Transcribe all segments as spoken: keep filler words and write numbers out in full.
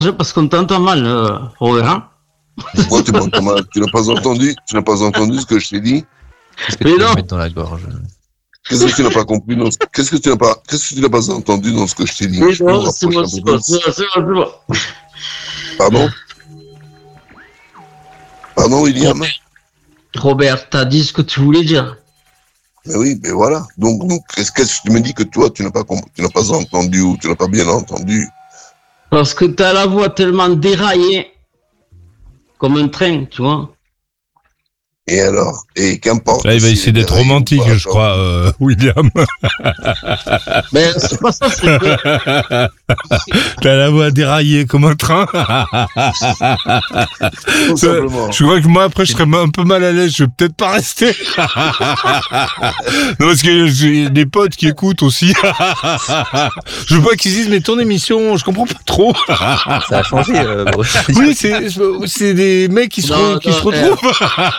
parce qu'on t'entend mal, euh, Robert. Hein. Pourquoi tu m'entends mal? Tu n'as pas entendu? Tu n'as pas entendu ce que je t'ai dit? Qu'est-ce que tu peux me mettre dans la gorge? Qu'est-ce que tu n'as pas compris dans ce... Qu'est-ce que tu n'as pas... Qu'est-ce que tu n'as pas entendu dans ce que je t'ai dit? Oui, je non, c'est moi, c'est moi, c'est moi, c'est moi. Pardon? Pardon, William? Robert, t'as dit ce que tu voulais dire. Mais oui, mais voilà. Donc, donc qu'est-ce que tu me dis que toi, tu n'as pas compris, tu n'as pas entendu ou tu n'as pas bien entendu? Parce que t'as la voix tellement déraillée, comme un train, tu vois. Et alors? Et qu'importe. Là, il va essayer d'être romantique, je crois, euh, William. Mais c'est pas ça, c'est que... T'as la voix déraillée comme un train. Tout simplement. Je crois que moi, après, je serais un peu mal à l'aise. Je vais peut-être pas rester. Non, parce que j'ai des potes qui écoutent aussi. Je veux pas qu'ils disent, mais ton émission, je comprends pas trop. Ça a changé. Euh, bon. Oui, c'est, c'est des mecs qui se, Non, re, qui non, se retrouvent.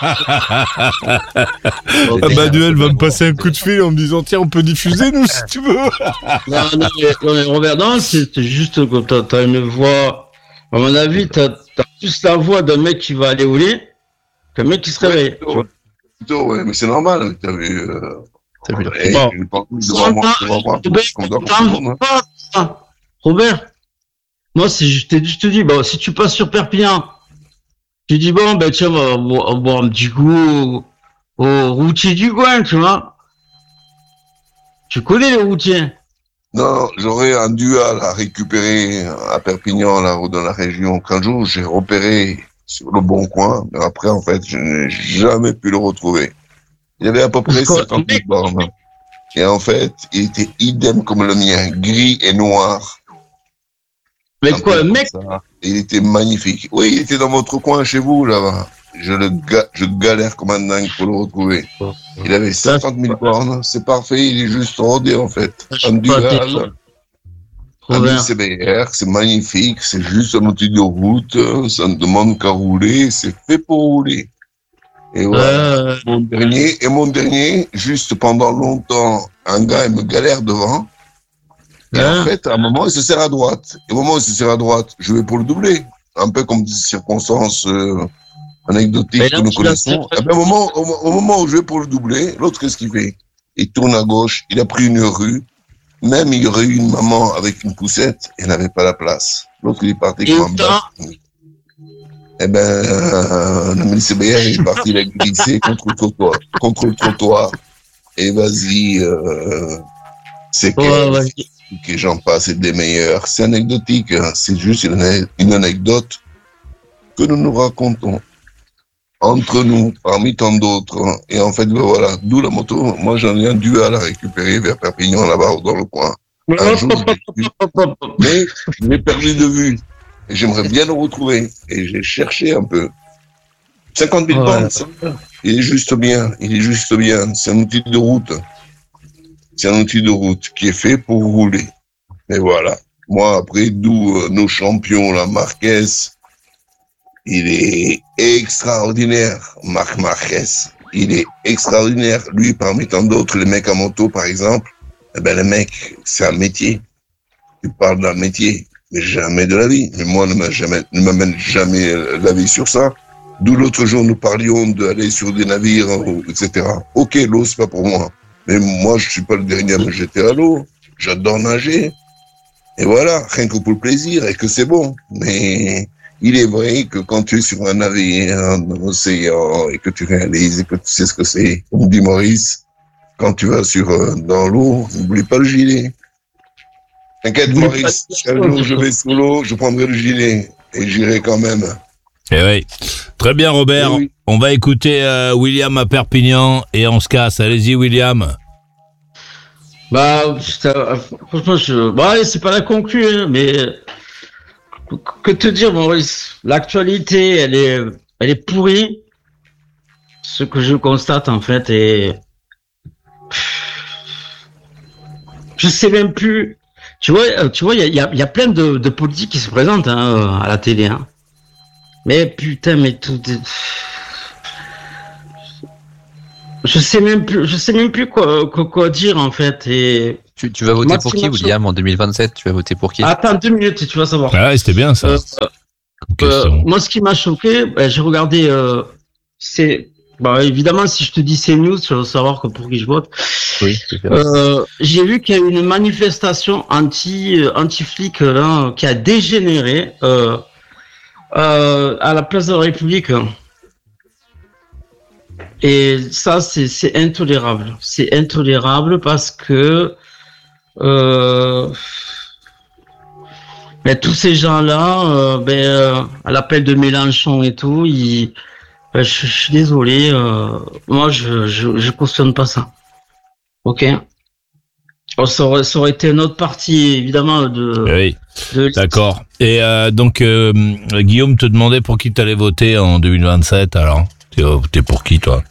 Ah bah, Duel va me passer un coup de fil en me disant, tiens, on peut diffuser, nous, si tu veux. Non, non, mais, non, mais Robert, non, c'est juste que t'as, t'as une voix... À mon avis, t'as, t'as plus la voix d'un mec qui va aller au lit qu'un mec qui se réveille. Ouais, plutôt, plutôt, ouais, mais c'est normal. T'as vu... Euh... T'as vu hey, bon. je pense que devant moi, devant moi, comme dans le monde, hein. Robert, moi, c'est, je, te, je te dis, bon, si tu passes sur Perpignan, tu dis, bon, ben tiens, on va boire, boire un petit coup au, au routier du coin, tu vois. Tu connais le routier? Non, j'aurais un dual à récupérer à Perpignan, là, ou dans la région, qu'un jour j'ai repéré sur le bon coin, mais après, en fait, je n'ai jamais pu le retrouver. Il avait à peu près cinquante mille bornes. Et en fait, il était idem comme le mien, gris et noir. Mais quoi, un mec? Et il était magnifique. Oui, il était dans votre coin chez vous, là-bas. Je le ga- je galère comme un dingue pour le retrouver. Il avait cinquante mille bornes, c'est parfait, il est juste rodé, en fait. Un dual, un C B R, c'est magnifique, c'est juste un outil de route, ça ne demande qu'à rouler, c'est fait pour rouler. Et voilà. Euh... Mon dernier, et mon dernier, juste pendant longtemps, un gars, il me galère devant. Et hein? En fait, à un moment, il se sert à droite. Et au moment où il se sert à droite, je vais pour le doubler. Un peu comme des circonstances euh, anecdotiques que nous connaissons. Et bien, au moment, au, au moment où je vais pour le doubler, l'autre, qu'est-ce qu'il fait? Il tourne à gauche, il a pris une rue. Même il y aurait eu une maman avec une poussette, elle n'avait pas la place. L'autre, il est parti comme un bas. Eh ben, euh, le C B R est parti, il a glissé contre le trottoir. Contre le trottoir. Et vas-y, euh, c'est ouais, que, ouais. que j'en passe, c'est des meilleurs. C'est anecdotique, hein. C'est juste une, une anecdote que nous nous racontons entre nous, parmi tant d'autres. Hein. Et en fait, ben voilà, d'où la moto. Moi, j'en ai un dual à récupérer vers Perpignan, là-bas, dans le coin. Un jour, mais je l'ai perdu de vue. Et j'aimerais bien le retrouver. Et j'ai cherché un peu. cinquante mille bornes, ouais. Il est juste bien. Il est juste bien. C'est un outil de route. C'est un outil de route qui est fait pour rouler. Et voilà. Moi, après, d'où euh, nos champions, la Marquez, il est extraordinaire, Marc Marquez. Il est extraordinaire. Lui, parmi tant d'autres, les mecs à moto, par exemple, eh ben, les mecs, c'est un métier. Tu parles d'un métier. Mais jamais de la vie. Mais moi, ne m'amène jamais, jamais la vie sur ça. D'où l'autre jour, nous parlions d'aller sur des navires, et cetera. Ok, l'eau, c'est pas pour moi. Mais moi, je suis pas le dernier à me jeter à l'eau. J'adore nager. Et voilà, rien que pour le plaisir, et que c'est bon. Mais il est vrai que quand tu es sur un navire, dans l'océan, et que tu réalises, et que tu sais ce que c'est, comme dit Maurice, quand tu vas sur, dans l'eau, n'oublie pas le gilet. T'inquiète, Maurice, un jour je vais sous l'eau, je prendrai le gilet et j'irai quand même. Eh oui. Très bien, Robert. Oui. On va écouter euh, William à Perpignan et on se casse. Allez-y, William. Bah, franchement, je... bon, allez, c'est pas la conclue, hein, mais que te dire, Maurice? L'actualité, elle est, elle est pourrie. Ce que je constate, en fait, est... Je sais même plus... Tu vois, tu vois, il y a, y a plein de, de politiques qui se présentent hein, à la télé. Hein. Mais putain, mais tout. Je sais même plus, je sais même plus quoi, quoi, quoi dire en fait. Et Tu, tu vas voter Moi, pour ce qui qui, m'a William, en deux mille vingt-sept? Tu vas voter pour qui? Attends deux minutes et tu vas savoir. Ah ouais, c'était bien ça. Euh, comme euh, question. moi, ce qui m'a choqué, ben, j'ai regardé. Euh, c'est bah, évidemment, si je te dis CNews, tu vas savoir que pour qui je vote. Oui, c'est sûr. Euh, j'ai vu qu'il y a eu une manifestation anti euh, anti-flic là qui a dégénéré euh, euh, à la place de la République. Et ça, c'est c'est intolérable. C'est intolérable parce que euh, ben, tous ces gens-là, euh, ben, euh, à l'appel de Mélenchon et tout, ils, ben, je, je suis désolé, euh, moi je, je je cautionne pas ça. Ok. Oh, ça, aurait, ça aurait été une autre partie évidemment de. Oui, de... d'accord. Et euh, donc, euh, Guillaume te demandait pour qui tu allais voter en deux mille vingt-sept, alors t'es, t'es pour qui, toi?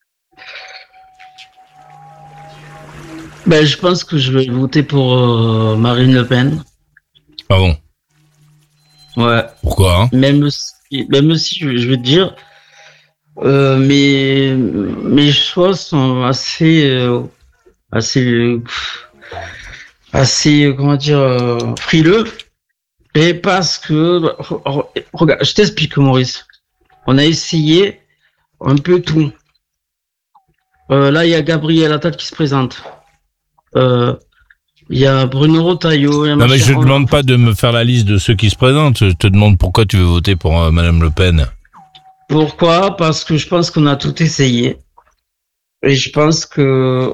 Ben, je pense que je vais voter pour euh, Marine Le Pen. Ah bon? Ouais. Pourquoi, hein? Même si, même si je, je vais te dire, euh, mes, mes choix sont assez, euh, assez, assez, comment dire, euh, frileux. Et parce que, regarde, je t'explique, Maurice. On a essayé un peu tout. Euh, là, il y a Gabriel Attal qui se présente. Euh, Il y a Bruno Retailleau. Non, mais je ne demande pas de me faire la liste de ceux qui se présentent. Je te demande pourquoi tu veux voter pour euh, Madame Le Pen. Pourquoi? Parce que je pense qu'on a tout essayé. Et je pense que...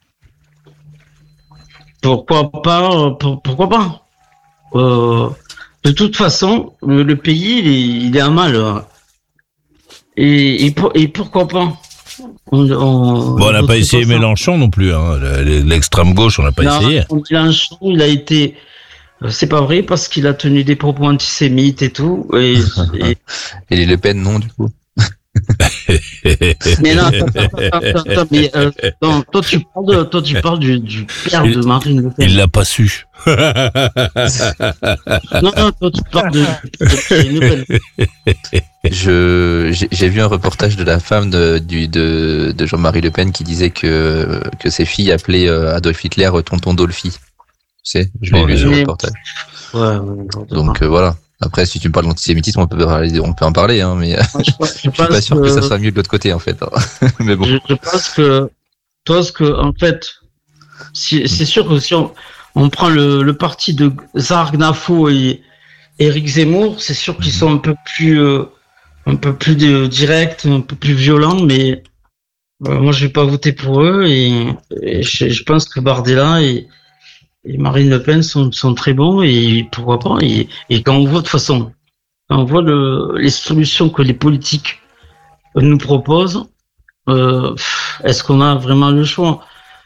Pourquoi pas? pour- Pourquoi pas? Euh, de toute façon, le, le pays, il est, il est à mal. hein. Et, et, pour- et pourquoi pas? On, on, Bon, on n'a pas voterait essayé pour ça. Mélenchon non plus, hein. Le- L'extrême gauche, on n'a pas Non, essayé. Mélenchon, il a été... euh, C'est pas vrai parce qu'il a tenu des propos antisémites et tout. Et, et- Et les Le Pen, non, du coup. Mais non, attends, attends, attends, attends, mais, euh, non, toi tu parles, de, toi, tu parles du, du père Il- de Marine Le Pen. Il l'a pas su. Non, non, toi tu parles de, de Marine Le Pen. Je, j'ai, j'ai vu un reportage de la femme de, du, de, de Jean-Marie Le Pen qui disait que, que ses filles appelaient euh, Adolf Hitler euh, tonton Dolphy. Tu sais, je l'ai Oh, vu ce mais- reportage. Ouais, ouais, non, Donc euh, voilà. Après, si tu me parles d'antisémitisme, on peut, parler- on peut en parler, hein, mais euh, moi, je, pense- je je suis pense pas sûr que, que, ça soit mieux de l'autre côté, en fait. mais bon. je, je pense que, toi, ce que, en fait, si, c'est sûr que si on, on prend le, le parti de Zarg Nafo et Éric Zemmour, c'est sûr qu'ils sont un peu plus, euh, un peu plus de, directs, un peu plus violents, mais euh, moi, je vais pas voter pour eux et, et je, je pense que Bardella et, et Marine Le Pen sont, sont très bons et pourquoi pas. Et, et quand on voit de toute façon, quand on voit le, les solutions que les politiques nous proposent, euh, pff, est-ce qu'on a vraiment le choix?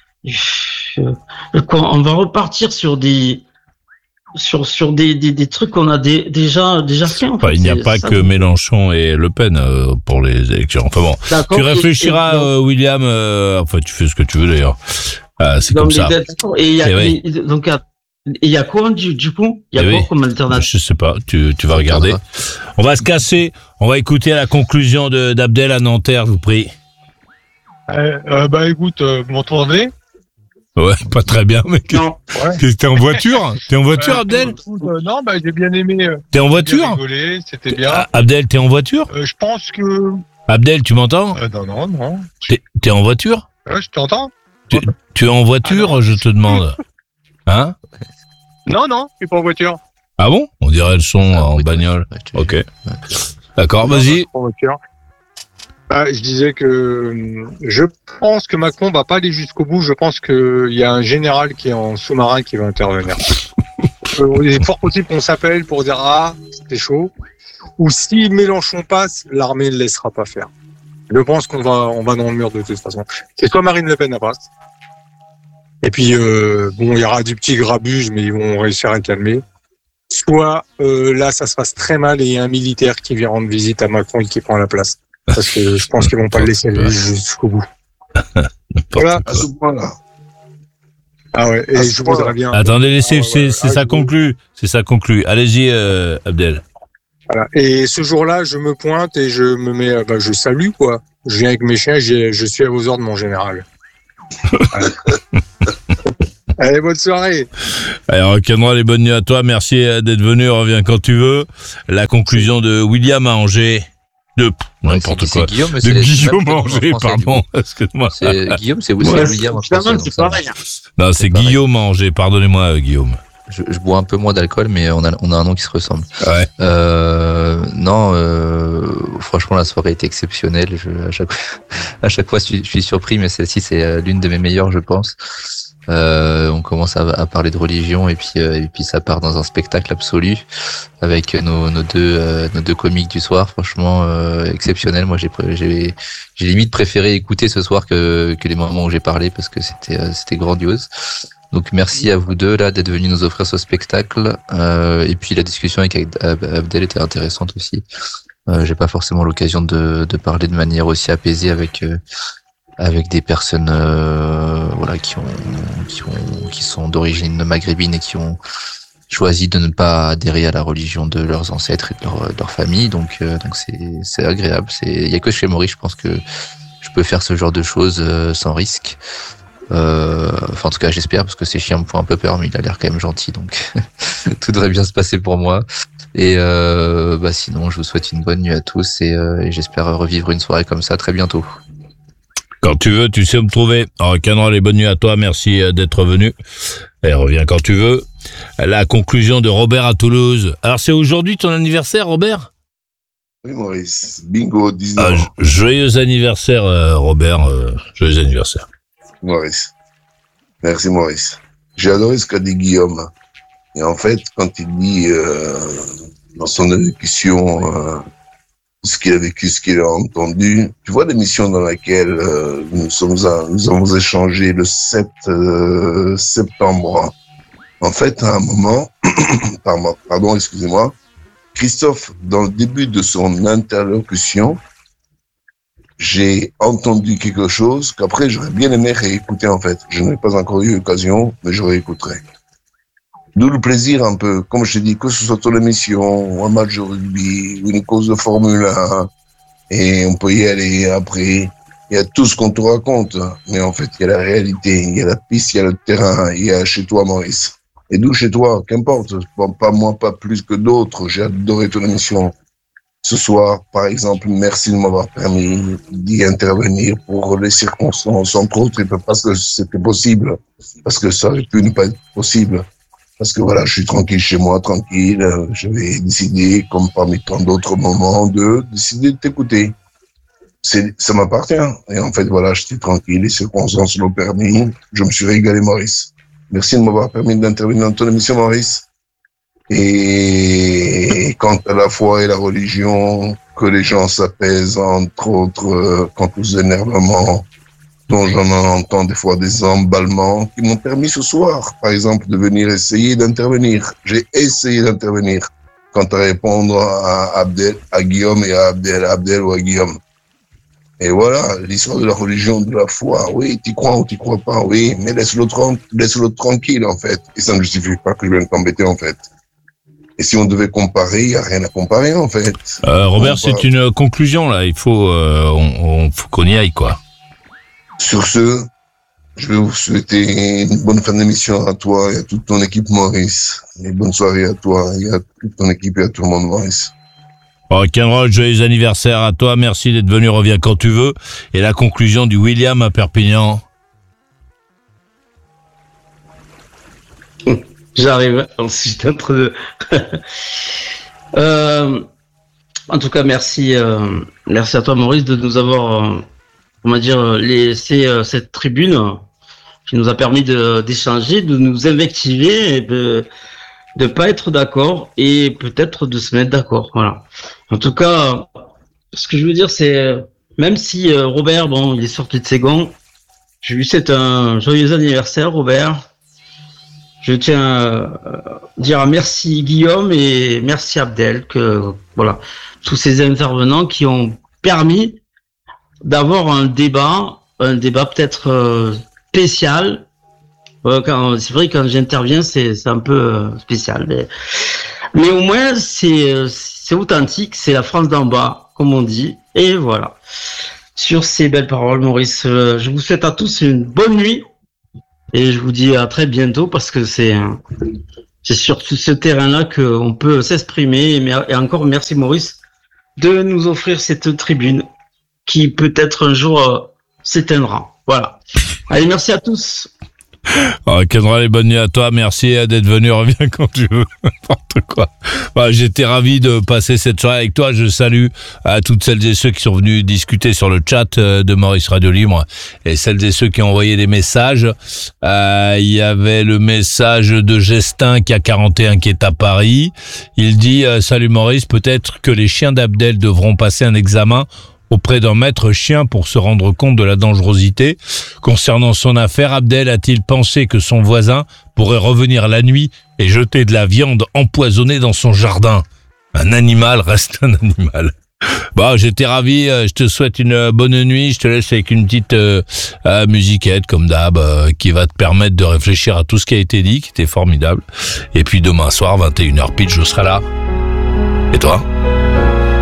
Euh, quoi, on va repartir sur des sur sur des, des, des trucs qu'on a dé- déjà déjà fait. En Enfin, fait. il n'y a C'est pas ça. que Mélenchon et Le Pen euh, pour les élections. Enfin bon, D'accord, tu et- réfléchiras, et- euh, William. euh, enfin, tu fais ce que tu veux d'ailleurs. Ah, c'est donc, comme ça. les- d'accord, Et il y a Eh oui. et donc il y a- et il y a quoi du, du coup? Il y a Eh quoi oui. comme alternative? Je sais pas. Tu, tu vas regarder. On va se casser. On va écouter la conclusion de d'Abdel à Nanterre, je vous prie. Euh, euh, bah écoute, euh, vous m'entendez? Ouais, pas très bien, mais qu'est-ce Non. que t'es en voiture? T'es en voiture, Euh, Abdel? euh, Non, bah j'ai bien aimé. Euh, T'es en j'ai bien voiture? rigolé, c'était bien. Ah, Abdel, t'es en voiture? Euh, je pense que. Abdel, tu m'entends? Euh, non, non, non. T'es, t'es en voiture? Ouais, je t'entends? Tu, tu es en voiture, Ah non. je te demande. Hein? Non, non, je suis pas en voiture. Ah bon? On dirait le son Ah, en oui, bagnole. ouais, je te Ok. jure. D'accord, Non, non, je vas-y. suis pas en voiture. Bah, je disais que euh, je pense que Macron va pas aller jusqu'au bout. Je pense qu'il y a un général qui est en sous-marin qui va intervenir. euh, il est fort possible qu'on s'appelle pour dire ah c'était chaud. Ou si Mélenchon passe, l'armée ne le laissera pas faire. Je pense qu'on va on va dans le mur de toute façon. C'est soit Marine Le Pen à passe. Et puis euh, bon il y aura du petit grabuge mais ils vont réussir à le calmer. Soit euh, là ça se passe très mal et il y a un militaire qui vient rendre visite à Macron et qui prend la place. Parce que je pense qu'ils vont pas le laisser aller jusqu'au bout. Voilà. À ce point-là. Ah ouais, et À ce je point-là. voudrais bien. Attendez, laissez, Ah ouais, c'est, ouais. c'est Ah, ça je- conclu. C'est ça conclu. Allez-y, euh, Abdel. Voilà. Et ce jour-là, je me pointe et je me mets, euh, bah, je salue quoi. Je viens avec mes chiens, j'ai- je suis à vos ordres, mon général. Voilà. Allez, bonne soirée. Allez, rock'n'roll et bonne nuit à toi. Merci d'être venu. Reviens quand tu veux. La conclusion de William à Angers. De ouais, n'importe c'est, quoi. c'est Guillaume, de c'est Guillaume à Angers, pardon. Excuse-moi. C'est Guillaume, c'est, c'est Ouais, William. en finalement, français, c'est donc pareil. ça- Non, c'est, C'est pareil. Guillaume à Angers. Pardonnez-moi, euh, Guillaume. Je, je bois un peu moins d'alcool, mais on a, on a un nom qui se ressemble. Ouais. Euh, non, euh, franchement, la soirée était exceptionnelle. Je, à chaque, à chaque fois, je suis, je suis surpris, mais celle-ci, c'est euh, l'une de mes meilleures, je pense. Euh, on commence à, à parler de religion et puis, euh, et puis ça part dans un spectacle absolu avec nos, nos deux, euh, nos deux comiques du soir. Franchement, euh, exceptionnel. Moi, j'ai, pré- j'ai, j'ai limite préféré écouter ce soir que, que les moments où j'ai parlé parce que c'était, euh, c'était grandiose. Donc merci à vous deux là d'être venus nous offrir ce spectacle. Euh, et puis la discussion avec Ab- Abdel était intéressante aussi. Euh, j'ai pas forcément l'occasion de, de parler de manière aussi apaisée avec euh, avec des personnes euh, voilà qui ont qui ont qui sont d'origine maghrébine et qui ont choisi de ne pas adhérer à la religion de leurs ancêtres et de leur, de leur famille. Donc euh, donc c'est c'est agréable. C'est il y a que chez Maurice, je pense que je peux faire ce genre de choses euh, sans risque. Euh, enfin, en tout cas, j'espère, parce que ces chiens me font un peu peur, mais il a l'air quand même gentil, donc tout devrait bien se passer pour moi. Et euh, bah sinon, je vous souhaite une bonne nuit à tous et, euh, et j'espère revivre une soirée comme ça très bientôt. Quand tu veux, tu sais où me trouver. Rock'n'roll et bonne nuit à toi. Merci euh, d'être venu. Et reviens quand tu veux. La conclusion de Robert à Toulouse. Alors, c'est aujourd'hui ton anniversaire, Robert? Oui, Maurice. Bingo, dix-neuf Ah, ans. j- joyeux anniversaire, euh, Robert. Euh, joyeux anniversaire. Maurice. Merci, Maurice. J'ai adoré ce qu'a dit Guillaume. Et en fait, quand il dit euh, dans son élocution euh, ce qu'il a vécu, ce qu'il a entendu, tu vois l'émission dans laquelle euh, nous sommes, à, nous avons échangé le sept euh, septembre. En fait, à un moment, pardon, pardon, excusez-moi, Christophe, dans le début de son interlocution, j'ai entendu quelque chose qu'après j'aurais bien aimé réécouter en fait. Je n'ai pas encore eu l'occasion, mais je réécouterai. D'où le plaisir un peu, comme je t'ai dit, que ce soit ton émission, un match de rugby, ou une course de Formule un, et on peut y aller après. Il y a tout ce qu'on te raconte, mais en fait il y a la réalité, il y a la piste, il y a le terrain, il y a chez toi Maurice. Et d'où chez toi, qu'importe, bon, pas moi, pas plus que d'autres, j'ai adoré ton émission. Ce soir, par exemple, merci de m'avoir permis d'y intervenir pour les circonstances, entre autres, et parce que c'était possible, parce que ça aurait pu ne pas être possible. Parce que voilà, je suis tranquille chez moi, tranquille, j'avais décidé, comme parmi tant d'autres moments, de décider de t'écouter. C'est, ça m'appartient. Et en fait, voilà, j'étais tranquille, les circonstances l'ont permis, je me suis régalé, Maurice. Merci de m'avoir permis d'intervenir dans ton émission, Maurice. Et quant à la foi et la religion, que les gens s'apaisent, entre autres, euh, quant aux énervements, dont j'en entends des fois des emballements, qui m'ont permis ce soir, par exemple, de venir essayer d'intervenir. J'ai essayé d'intervenir quant à répondre à Abdel, à Guillaume et à Abdel, à Abdel ou à Guillaume. Et voilà, l'histoire de la religion, de la foi, oui, t'y crois ou t'y crois pas, oui, mais laisse-le, tran- laisse-le tranquille, en fait. Et ça ne justifie pas que je vienne t'embêter, en fait. Et si on devait comparer, il n'y a rien à comparer, en fait. Euh, Robert, On c'est va- une conclusion, là. Il faut, euh, on, on- faut qu'on y aille, quoi. Sur ce, je vais vous souhaiter une bonne fin d'émission à toi et à toute ton équipe, Maurice. Et bonne soirée à toi et à toute ton équipe et à tout le monde, Maurice. Rock'n'roll, joyeux anniversaire à toi. Merci d'être venu. Reviens quand tu veux. Et la conclusion du William à Perpignan. J'arrive. Ensuite, entre deux. euh, en tout cas, merci, euh, merci à toi, Maurice, de nous avoir, euh, on va dire, laissé euh, cette tribune qui nous a permis de, d'échanger, de nous invectiver et de de pas être d'accord et peut-être de se mettre d'accord. Voilà. En tout cas, ce que je veux dire, c'est même si euh, Robert, bon, il est sorti de ses gants, je lui souhaite un joyeux anniversaire, Robert. Je tiens à dire merci Guillaume et merci Abdel, que voilà, tous ces intervenants qui ont permis d'avoir un débat, un débat peut-être euh, spécial. Euh, quand, c'est vrai que quand j'interviens, c'est, c'est un peu euh, spécial, mais, mais au moins c'est, c'est authentique, c'est la France d'en bas, comme on dit, et voilà. Sur ces belles paroles, Maurice, euh, je vous souhaite à tous une bonne nuit. Et je vous dis à très bientôt parce que c'est, c'est sur ce terrain-là qu'on peut s'exprimer. Et encore merci Maurice de nous offrir cette tribune qui peut-être un jour euh, s'éteindra. Voilà. Allez, merci à tous. Oh, Kendra, les bonnes nuits à toi. Merci d'être venu. Reviens quand tu veux. N'importe quoi. Bah, j'étais ravi de passer cette soirée avec toi. Je salue à toutes celles et ceux qui sont venus discuter sur le chat de Maurice Radio Libre et celles et ceux qui ont envoyé des messages. Euh, il y avait le message de Gestin qui a quarante et un qui est à Paris. Il dit euh, « Salut Maurice, peut-être que les chiens d'Abdel devront passer un examen auprès d'un maître chien pour se rendre compte de la dangerosité. Concernant son affaire, Abdel a-t-il pensé que son voisin pourrait revenir la nuit et jeter de la viande empoisonnée dans son jardin? Un animal reste un animal. » Bon, j'étais ravi, je te souhaite une bonne nuit, je te laisse avec une petite euh, euh, musiquette comme d'hab euh, qui va te permettre de réfléchir à tout ce qui a été dit, qui était formidable. Et puis demain soir, vingt et une heures pile, je serai là. Et toi ?